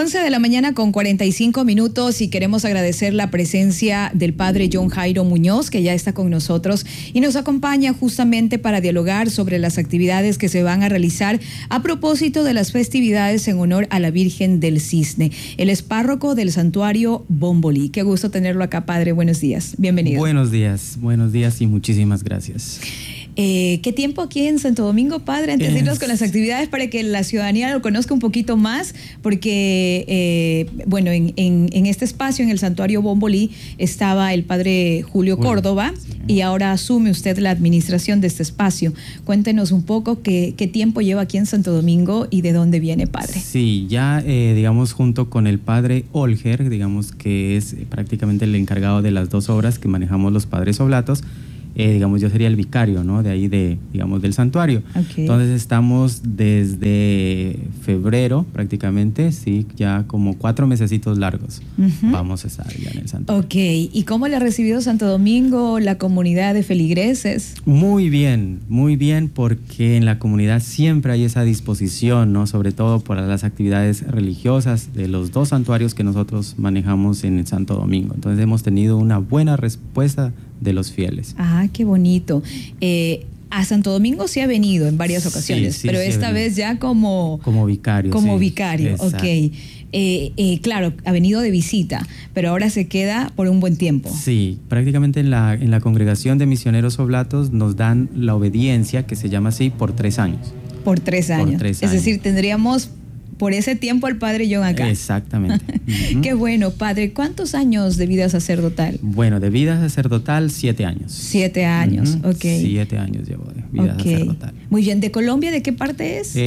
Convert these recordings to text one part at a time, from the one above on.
11 de la mañana con 45 minutos y queremos agradecer la presencia del padre John Jairo Muñoz, que ya está con nosotros y nos acompaña justamente para dialogar sobre las actividades que se van a realizar a propósito de las festividades en honor a la Virgen del Cisne. Él es párroco del santuario Bombolí. Qué gusto tenerlo acá, padre. Buenos días. Bienvenido. Buenos días y muchísimas gracias. ¿Qué tiempo aquí en Santo Domingo, padre? Antes de irnos con las actividades para que la ciudadanía lo conozca un poquito más, porque, en este espacio, en el Santuario Bombolí, estaba el padre Julio Córdoba, y ahora asume usted la administración de este espacio. Cuéntenos un poco qué tiempo lleva aquí en Santo Domingo y de dónde viene, padre. Sí, ya, junto con el padre Olger, que es prácticamente el encargado de las dos obras que manejamos los padres oblatos. Yo sería el vicario, ¿no? De ahí del santuario. Okay. Entonces estamos desde febrero prácticamente, sí, ya como 4 mesecitos largos. Vamos a estar ya en el santuario. Ok, ¿y cómo le ha recibido Santo Domingo, la comunidad de feligreses? Muy bien, porque en la comunidad siempre hay esa disposición, ¿no? Sobre todo para las actividades religiosas de los dos santuarios que nosotros manejamos en el Santo Domingo. Entonces hemos tenido una buena respuesta de los fieles. Ah, qué bonito. A Santo Domingo sí ha venido en varias ocasiones, sí, pero esta vez ya como vicario. Como vicario, ok. Claro, ha venido de visita, pero ahora se queda por un buen tiempo. Sí, prácticamente en la congregación de misioneros oblatos nos dan la obediencia, que se llama así, por 3 años. Por 3 años. Es decir, tendríamos por ese tiempo al padre John acá. Exactamente. Qué bueno, padre. ¿Cuántos años de vida sacerdotal? Bueno, de vida sacerdotal, 7 años. 7 años, ok. 7 años llevo de vida sacerdotal. Muy bien. ¿De Colombia de qué parte es?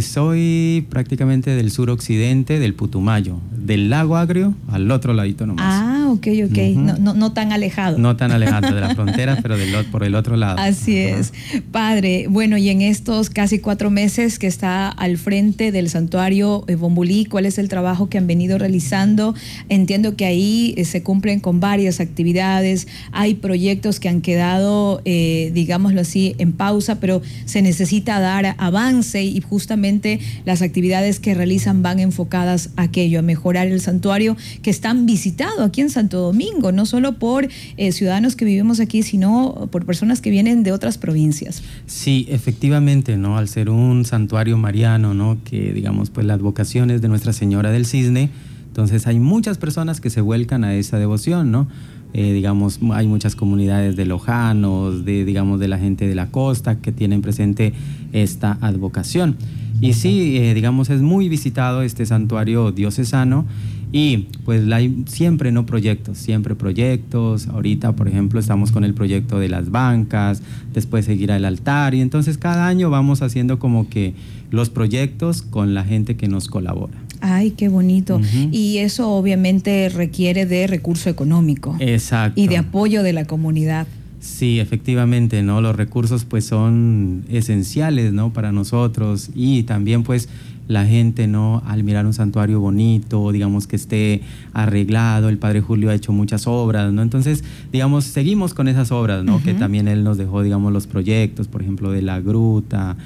Soy prácticamente del suroccidente, del Putumayo, del lago Agrio al otro ladito nomás. Ah, ok. No tan alejado. No tan alejado de la frontera, pero por el otro lado. Así es. Padre, bueno, y en estos casi 4 meses que está al frente del santuario Bombolí, ¿cuál es el trabajo que han venido realizando? Entiendo que ahí se cumplen con varias actividades, hay proyectos que han quedado, digámoslo así, en pausa, pero se necesita dar avance y justamente las actividades que realizan van enfocadas a aquello, a mejorar el santuario que es tan visitado aquí en Santo Domingo, no solo por ciudadanos que vivimos aquí, sino por personas que vienen de otras provincias. Sí, efectivamente, ¿no? Al ser un santuario mariano, ¿no? Que pues las vocaciones de Nuestra Señora del Cisne, entonces hay muchas personas que se vuelcan a esa devoción, ¿no? Hay muchas comunidades de lojanos, de la gente de la costa que tienen presente esta advocación. Y sí, es muy visitado este santuario diocesano y pues hay siempre proyectos. Ahorita, por ejemplo, estamos con el proyecto de las bancas, después seguirá el altar y entonces cada año vamos haciendo como que los proyectos con la gente que nos colabora. Ay, qué bonito. Y eso obviamente requiere de recurso económico. Exacto. Y de apoyo de la comunidad. Sí, efectivamente, ¿no? Los recursos pues son esenciales, ¿no? Para nosotros y también pues la gente, ¿no? Al mirar un santuario bonito, que esté arreglado, el padre Julio ha hecho muchas obras, ¿no? Entonces, seguimos con esas obras, ¿no? Que también él nos dejó, los proyectos, por ejemplo, de la gruta,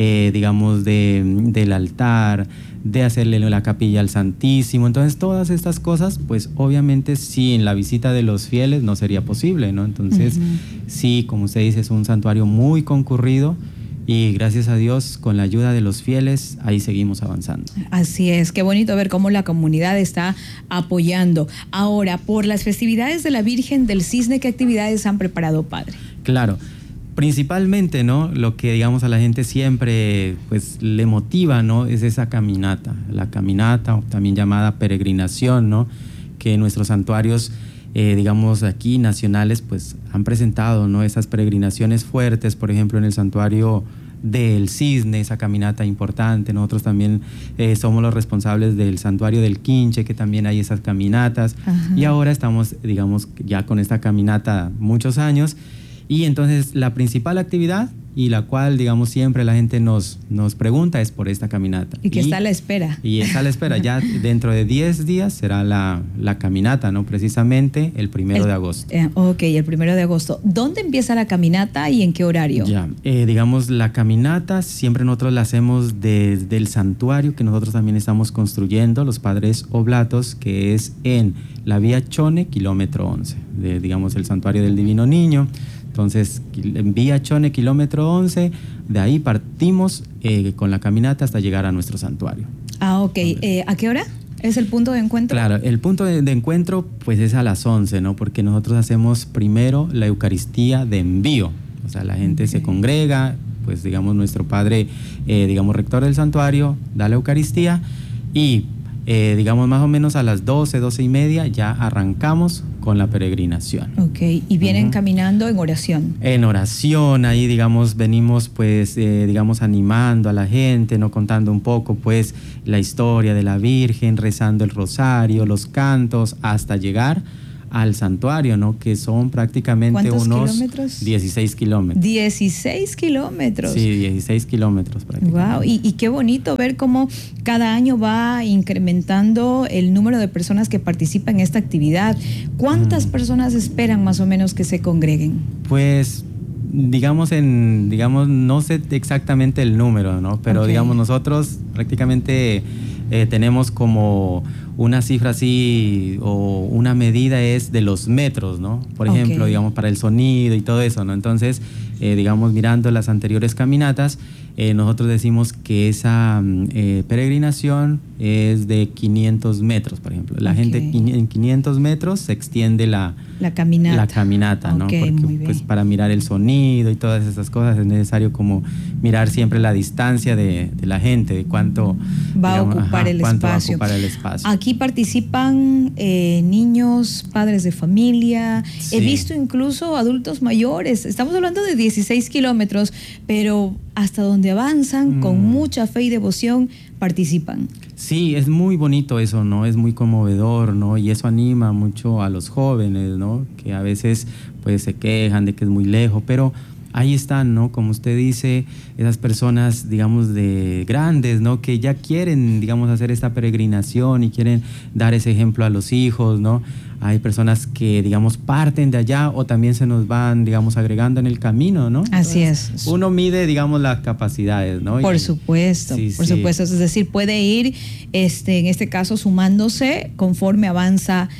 del altar, de hacerle la capilla al Santísimo. Entonces, todas estas cosas, pues obviamente sin la visita de los fieles no sería posible, ¿no? Entonces, sí, como usted dice, es un santuario muy concurrido. Y gracias a Dios, con la ayuda de los fieles, ahí seguimos avanzando. Así es, qué bonito ver cómo la comunidad está apoyando. Ahora, por las festividades de la Virgen del Cisne, ¿qué actividades han preparado, padre? Claro, principalmente, ¿no? Lo que, a la gente siempre pues le motiva, ¿no? Es esa caminata, la caminata, también llamada peregrinación, ¿no? Que nuestros santuarios aquí nacionales pues han presentado, ¿no? Esas peregrinaciones fuertes, por ejemplo en el santuario del Cisne, esa caminata importante. Nosotros también somos los responsables del santuario del Quinche, que también hay esas caminatas. Y ahora estamos ya con esta caminata muchos años Y entonces la principal actividad y la cual, digamos, siempre la gente nos pregunta es por esta caminata. Y que está a la espera. Y está a la espera. Ya dentro de 10 días será la caminata, ¿no? Precisamente el 1 de agosto. Ok, el 1 de agosto. ¿Dónde empieza la caminata y en qué horario? Ya, digamos, la caminata siempre nosotros la hacemos desde el santuario que nosotros también estamos construyendo, los Padres Oblatos, que es en la vía Chone, kilómetro 11, digamos, el santuario del Divino Niño. Entonces, en vía Chone, kilómetro 11, de ahí partimos con la caminata hasta llegar a nuestro santuario. Ah, ok. ¿A qué hora es el punto de encuentro? Claro, el punto de encuentro pues es a las 11, ¿no? Porque nosotros hacemos primero la Eucaristía de envío. O sea, la gente se congrega, pues digamos nuestro padre, digamos rector del santuario, da la Eucaristía y digamos más o menos a las 12:30 ya arrancamos con la peregrinación. Ok, y vienen caminando en oración. En oración, ahí digamos venimos pues digamos animando a la gente, no contando un poco pues la historia de la Virgen, rezando el rosario, los cantos, hasta llegar al santuario, ¿no? Que son prácticamente unos kilómetros? 16 kilómetros. 16 kilómetros. Sí, 16 kilómetros prácticamente. Wow, y qué bonito ver cómo cada año va incrementando el número de personas que participan en esta actividad. ¿Cuántas personas esperan más o menos que se congreguen? Pues digamos no sé exactamente el número, ¿no? Pero digamos nosotros prácticamente tenemos como una cifra así o una medida es de los metros, ¿no? Por ejemplo, digamos para el sonido y todo eso, ¿no? Entonces, digamos mirando las anteriores caminatas, nosotros decimos que esa peregrinación es de 500 metros, por ejemplo. La gente en 500 metros se extiende la caminata, ¿no? Porque pues para mirar el sonido y todas esas cosas es necesario como mirar siempre la distancia de la gente, de cuánto va a ocupar el espacio. Aquí participan niños, padres de familia, sí. He visto incluso adultos mayores. Estamos hablando de 16 kilómetros, pero hasta donde avanzan con mucha fe y devoción participan. Sí, es muy bonito eso, ¿no? Es muy conmovedor, ¿no? Y eso anima mucho a los jóvenes, ¿no? Que a veces pues se quejan de que es muy lejos, pero ahí están, ¿no? Como usted dice, esas personas, digamos, de grandes, ¿no? Que ya quieren, digamos, hacer esta peregrinación y quieren dar ese ejemplo a los hijos, ¿no? Hay personas que, digamos, parten de allá o también se nos van, digamos, agregando en el camino, ¿no? Así es. Uno mide, digamos, las capacidades, ¿no? Por supuesto, sí, por supuesto. Es decir, puede ir, en este caso, sumándose conforme avanza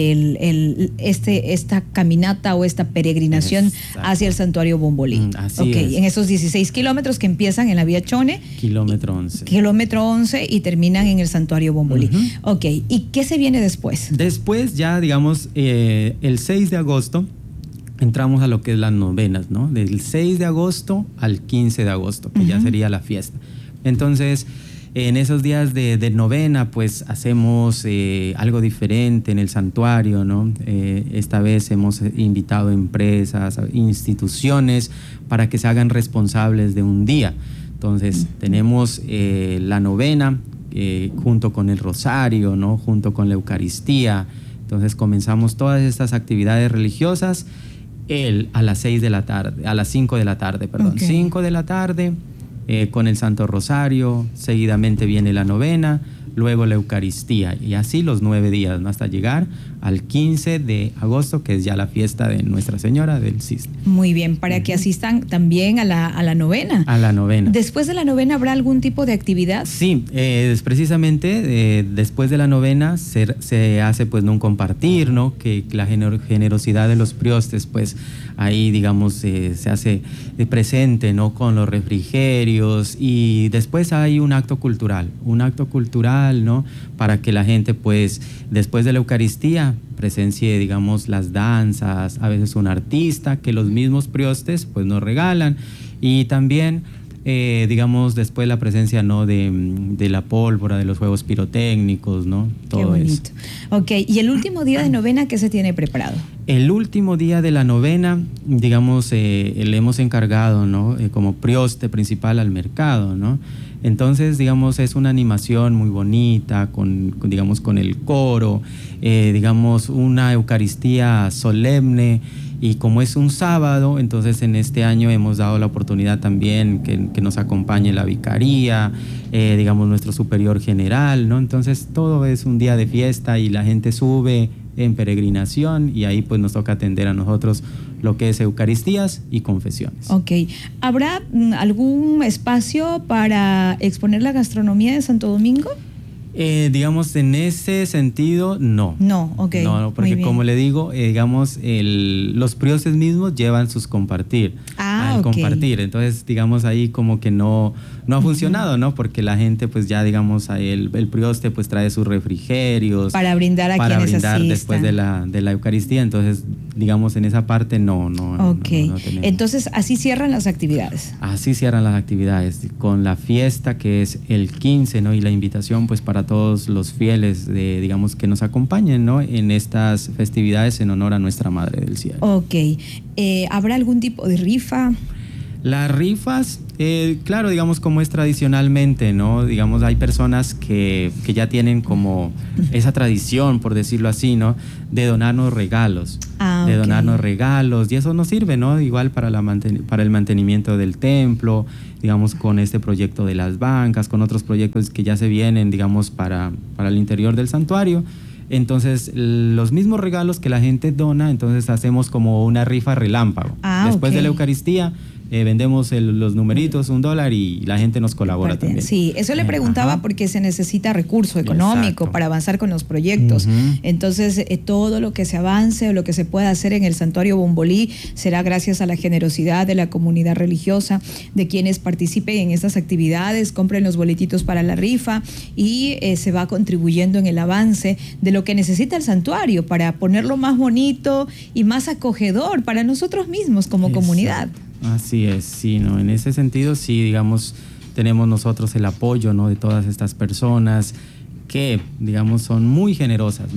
esta caminata o esta peregrinación hacia el santuario Bombolí. Así es. En esos 16 kilómetros que empiezan en la vía Chone. Kilómetro 11. Kilómetro 11 y terminan en el santuario Bombolí. Ok, ¿y qué se viene después? Después ya, digamos, el 6 de agosto entramos a lo que es las novenas, ¿no? Del 6 de agosto al 15 de agosto, que ya sería la fiesta. Entonces, en esos días de novena, pues hacemos algo diferente en el santuario, ¿no? Esta vez hemos invitado empresas, instituciones para que se hagan responsables de un día. Entonces, tenemos la novena junto con el rosario, ¿no? Junto con la Eucaristía. Entonces comenzamos todas estas actividades religiosas a las 5 de la tarde, perdón. 5 de la tarde con el Santo Rosario, seguidamente viene la novena, luego la Eucaristía y así los 9 días, ¿no? Hasta llegar al 15 de agosto, que es ya la fiesta de Nuestra Señora del Cisne. Muy bien, para que asistan también a la novena. A la novena. ¿Después de la novena habrá algún tipo de actividad? Sí, precisamente después de la novena se hace pues un compartir, ¿no? Que la generosidad de los priostes pues ahí digamos se hace presente, ¿no? Con los refrigerios y después hay un acto cultural, ¿no? Para que la gente pues después de la Eucaristía presencie, digamos, las danzas, a veces un artista que los mismos priostes pues nos regalan y también digamos después la presencia, ¿no? de la pólvora, de los juegos pirotécnicos, ¿no? Todo. Qué bonito. Eso. Ok, ¿y el último día de novena qué se tiene preparado? El último día de la novena, digamos, le hemos encargado, ¿no? Como prioste principal al mercado, ¿no? Entonces, digamos, es una animación muy bonita, digamos, con el coro, digamos, una Eucaristía solemne. Y como es un sábado, entonces en este año hemos dado la oportunidad también que nos acompañe la vicaría, digamos, nuestro superior general, ¿no? Entonces todo es un día de fiesta y la gente sube en peregrinación y ahí pues nos toca atender a nosotros lo que es Eucaristías y confesiones. Ok. ¿Habrá algún espacio para exponer la gastronomía de Santo Domingo? Digamos, en ese sentido, no. No, ok. No, porque como le digo, digamos, los priostes mismos llevan sus compartir. Al compartir. Entonces, digamos, ahí como que no ha funcionado, ¿no? Porque la gente, pues ya, digamos, el prioste pues trae sus refrigerios. Para brindar a quienes asistan. Después de la Eucaristía. Entonces, digamos, en esa parte no. Ok. No entonces, así cierran las actividades. Así cierran las actividades, con la fiesta que es el 15, ¿no? Y la invitación, pues, para todos los fieles, digamos, que nos acompañen, ¿no? En estas festividades en honor a nuestra Madre del Cielo. Ok. ¿Habrá algún tipo de rifa? Las rifas, claro, digamos, como es tradicionalmente, ¿no? Digamos, hay personas que ya tienen como esa tradición, por decirlo así, ¿no? De donarnos regalos. De donarnos regalos, y eso nos sirve, ¿no? Igual para el mantenimiento del templo, digamos, con este proyecto de las bancas, con otros proyectos que ya se vienen, digamos, para el interior del santuario. Entonces, los mismos regalos que la gente dona, entonces hacemos como una rifa relámpago. Después de la Eucaristía, vendemos los numeritos, $1, y la gente nos colabora también. Sí, eso le preguntaba porque se necesita recurso económico para avanzar con los proyectos. Entonces, todo lo que se avance o lo que se pueda hacer en el Santuario Bombolí será gracias a la generosidad de la comunidad religiosa, de quienes participen en estas actividades, compren los boletitos para la rifa y se va contribuyendo en el avance de lo que necesita el santuario para ponerlo más bonito y más acogedor para nosotros mismos como comunidad. Así es, sí, ¿no? En ese sentido, sí, digamos, tenemos nosotros el apoyo, ¿no? De todas estas personas que, digamos, son muy generosas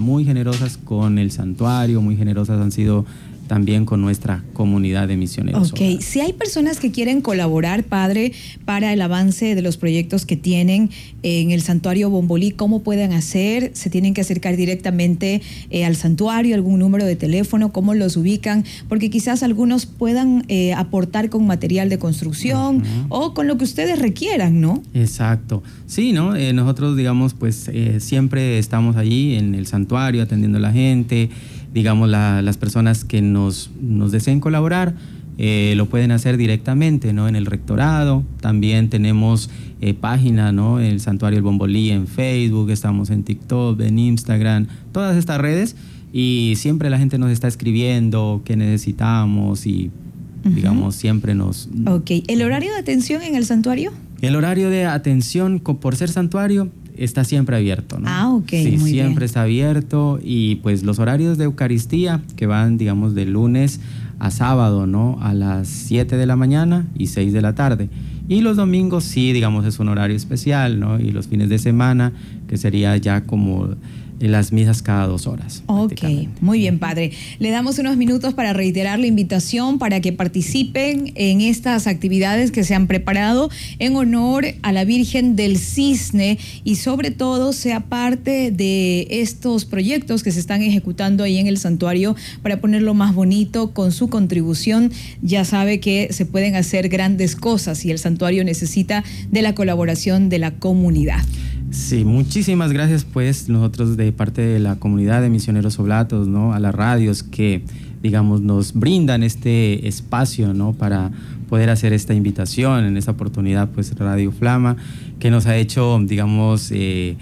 con el santuario, muy generosas han sido también con nuestra comunidad de misioneros. Ok, si hay personas que quieren colaborar, padre, para el avance de los proyectos que tienen en el Santuario Bombolí, ¿cómo pueden hacer? ¿Se tienen que acercar directamente al santuario, algún número de teléfono? ¿Cómo los ubican? Porque quizás algunos puedan aportar con material de construcción o con lo que ustedes requieran, ¿no? Exacto. Sí, ¿no? Nosotros, digamos, pues siempre estamos allí en el santuario atendiendo a la gente. Digamos, las personas que nos deseen colaborar lo pueden hacer directamente, ¿no? En el rectorado. También tenemos página, ¿no? El Santuario El Bombolí en Facebook, estamos en TikTok, en Instagram, todas estas redes, y siempre la gente nos está escribiendo qué necesitamos y digamos siempre nos... Ok, ¿el horario de atención en el santuario? El horario de atención, por ser santuario, está siempre abierto, ¿no? Ok, sí, muy siempre bien. Está abierto, y pues los horarios de Eucaristía que van, digamos, de lunes a sábado, ¿no? A las 7 de la mañana y 6 de la tarde. Y los domingos sí, digamos, es un horario especial, ¿no? Y los fines de semana, que sería ya como las misas cada 2 horas. Ok, muy bien, padre. Le damos unos minutos para reiterar la invitación para que participen en estas actividades que se han preparado en honor a la Virgen del Cisne y sobre todo sea parte de estos proyectos que se están ejecutando ahí en el santuario para ponerlo más bonito con su contribución. Ya sabe que se pueden hacer grandes cosas y el santuario necesita de la colaboración de la comunidad. Sí, muchísimas gracias, pues, nosotros de parte de la comunidad de Misioneros Oblatos, ¿no? A las radios que, digamos, nos brindan este espacio, ¿no? Para poder hacer esta invitación, en esta oportunidad, pues, Radio Flama, que nos ha hecho, digamos,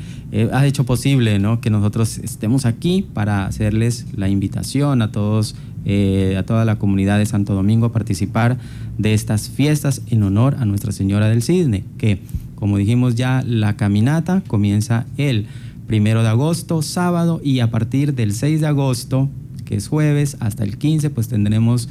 ha hecho posible, ¿no? Que nosotros estemos aquí para hacerles la invitación a todos, a toda la comunidad de Santo Domingo a participar de estas fiestas en honor a Nuestra Señora del Cisne, que, como dijimos ya, la caminata comienza el 1 de agosto, sábado, y a partir del 6 de agosto, que es jueves, hasta el 15, pues tendremos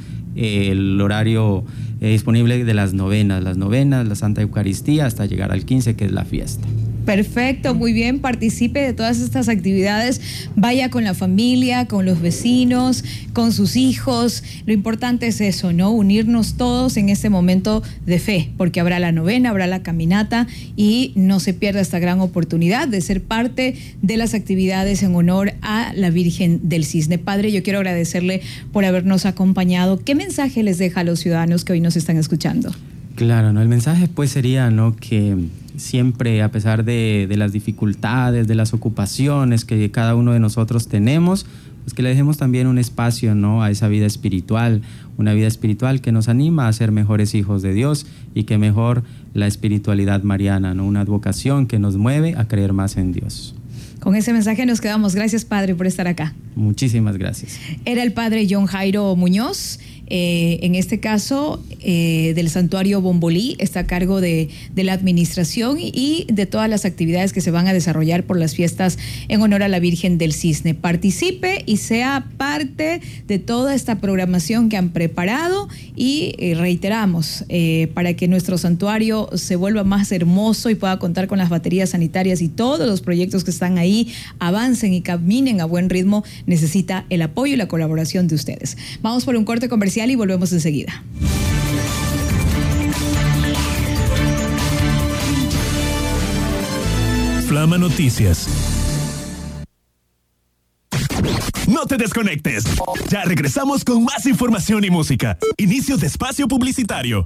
el horario disponible de las novenas, la Santa Eucaristía, hasta llegar al 15, que es la fiesta. Perfecto, muy bien, participe de todas estas actividades, vaya con la familia, con los vecinos, con sus hijos. Lo importante es eso, ¿no? Unirnos todos en este momento de fe, porque habrá la novena, habrá la caminata y no se pierda esta gran oportunidad de ser parte de las actividades en honor a la Virgen del Cisne. Padre, yo quiero agradecerle por habernos acompañado. ¿Qué mensaje les deja a los ciudadanos que hoy nos están escuchando? Claro, ¿no? El mensaje pues sería, ¿no?, que siempre, a pesar de las dificultades, de las ocupaciones que cada uno de nosotros tenemos, pues que le dejemos también un espacio, ¿no?, a esa vida espiritual, una vida espiritual que nos anima a ser mejores hijos de Dios y que mejor la espiritualidad mariana, ¿no?, una advocación que nos mueve a creer más en Dios. Con ese mensaje nos quedamos. Gracias, Padre, por estar acá. Muchísimas gracias. Era el Padre John Jairo Muñoz. En este caso del Santuario Bombolí, está a cargo de la administración y de todas las actividades que se van a desarrollar por las fiestas en honor a la Virgen del Cisne. Participe y sea parte de toda esta programación que han preparado y reiteramos, para que nuestro santuario se vuelva más hermoso y pueda contar con las baterías sanitarias y todos los proyectos que están ahí avancen y caminen a buen ritmo, necesita el apoyo y la colaboración de ustedes. Vamos por un corte comercial y volvemos enseguida. Flama Noticias. No te desconectes. Ya regresamos con más información y música. Inicio de espacio publicitario.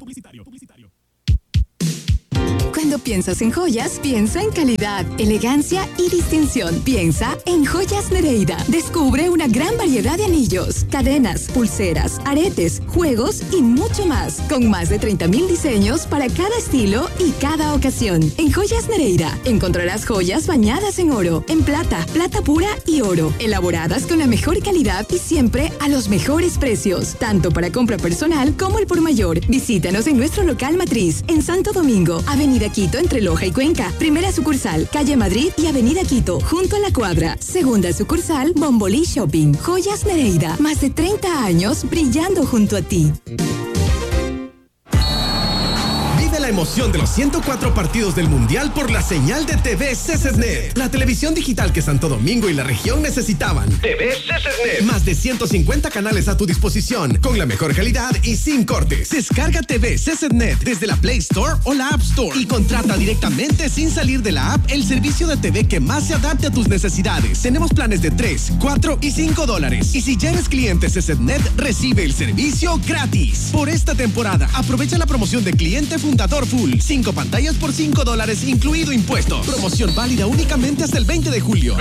Cuando piensas en joyas, piensa en calidad, elegancia y distinción. Piensa en Joyas Nereida. Descubre una gran variedad de anillos, cadenas, pulseras, aretes, juegos y mucho más. Con más de 30,000 diseños para cada estilo y cada ocasión. En Joyas Nereida encontrarás joyas bañadas en oro, en plata, plata pura y oro. Elaboradas con la mejor calidad y siempre a los mejores precios. Tanto para compra personal como el por mayor. Visítanos en nuestro local matriz, en Santo Domingo, Avenida Quito entre Loja y Cuenca. Primera sucursal, Calle Madrid y Avenida Quito, junto a la cuadra. Segunda sucursal, Bombolí Shopping. Joyas Nereida, más de 30 años brillando junto a ti. La emoción de los 104 partidos del Mundial por la señal de TV CCNet. La televisión digital que Santo Domingo y la región necesitaban. TV CCNet. Más de 150 canales a tu disposición, con la mejor calidad y sin cortes. Descarga TV CCNet desde la Play Store o la App Store y contrata directamente sin salir de la app el servicio de TV que más se adapte a tus necesidades. Tenemos planes de $3, $4 y $5. Y si ya eres cliente CCNet, recibe el servicio gratis. Por esta temporada, aprovecha la promoción de cliente fundador Full. 5 pantallas por $5, incluido impuestos. Promoción válida únicamente hasta el 20 de julio.